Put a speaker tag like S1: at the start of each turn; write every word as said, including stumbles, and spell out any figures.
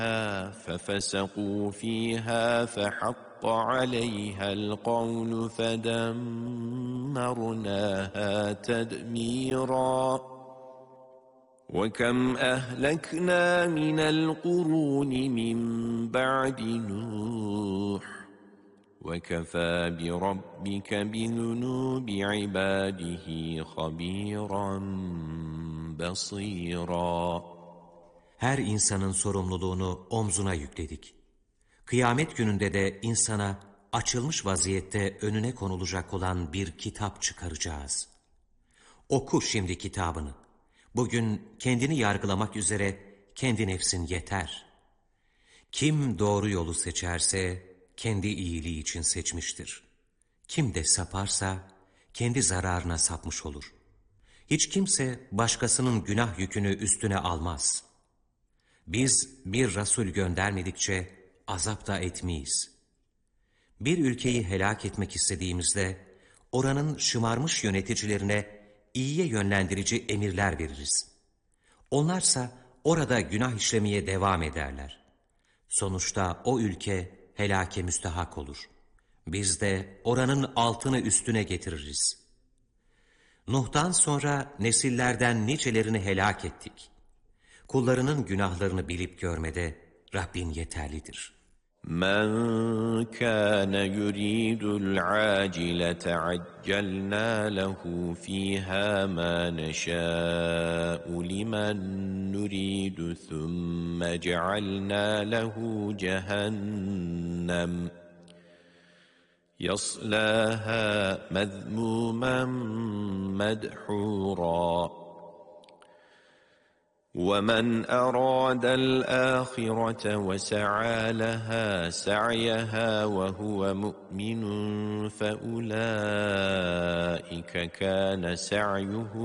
S1: ففسقوا فيها فحق عليها القول فدمرناها تدميرا وكم أهلكنا من القرون من بعد نوح وكفى بربك بذنوب عباده خبيرا بصيرا.
S2: Her insanın sorumluluğunu omzuna yükledik. Kıyamet gününde de insana açılmış vaziyette önüne konulacak olan bir kitap çıkaracağız. Oku şimdi kitabını. Bugün kendini yargılamak üzere kendi nefsin yeter. Kim doğru yolu seçerse kendi iyiliği için seçmiştir. Kim de saparsa kendi zararına sapmış olur. Hiç kimse başkasının günah yükünü üstüne almaz. Biz bir Resul göndermedikçe azap da etmeyiz. Bir ülkeyi helak etmek istediğimizde oranın şımarmış yöneticilerine iyiye yönlendirici emirler veririz. Onlarsa orada günah işlemeye devam ederler. Sonuçta o ülke helake müstehak olur. Biz de oranın altını üstüne getiririz. Nuh'tan sonra nesillerden nicelerini helak ettik. Kullarının günahlarını bilip görmede Rabbin yeterlidir.
S1: مَنْ كَانَ يُرِيدُ الْعَاجِلَةَ عَجَّلْنَا لَهُ فِيهَا مَا نَشَاءُ لِمَنْ نُرِيدُ ثُمَّ جَعَلْنَا لَهُ جَهَنَّمَ يَصْلَاهَا مَذْمُومًا مَدْحُورًا وَمَنْ أَرَادَ الْآخِرَةَ وَسَعَى لَهَا سَعْيَهَا وَهُوَ مُؤْمِنٌ فَأُولَئِكَ كَانَ سَعْيُهُمْ